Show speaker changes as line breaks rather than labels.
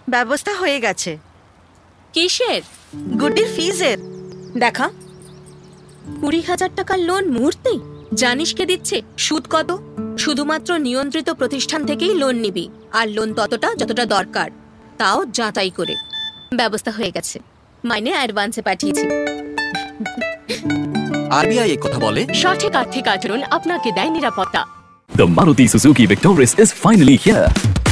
ব্যবস্থা হয়ে গেছে।
কিসের?
গুড্ডির ফিজের।
দেখা, 20,000 টাকার লোন মুহূর্তেই। জানিস কে দিচ্ছে, সুদ কত? শুধুমাত্র নিয়ন্ত্রিত প্রতিষ্ঠান থেকেই লোন নিবি, আর লোন ততটা যতটা দরকার, তাও যাচাই করে। ব্যবস্থা হয়ে গেছে, মাইনে অ্যাডভান্সে পাঠিয়েছি।
আরবিআই এই কথা বলে,
সঠিক আর্থিক আচরণ আপনাকে দেয় নিরাপত্তা।
The Maruti Suzuki Victoris is finally here.